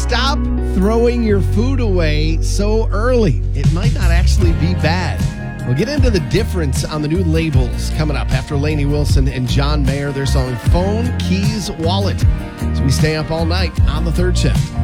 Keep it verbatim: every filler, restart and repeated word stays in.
stop throwing your food away so early. It might not actually be bad. We'll get into the difference on the new labels coming up after Lainey Wilson and John Mayer. Their song Phone, Keys, Wallet. So we stay up all night on the third shift.